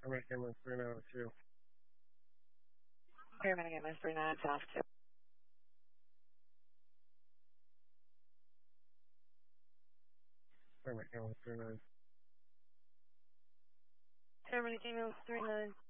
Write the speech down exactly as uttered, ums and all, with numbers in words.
Paramedic ambulance three nine oh two. Paramedic ambulance three nine off two. Paramedic ambulance three nine. Paramedic ambulance three nine.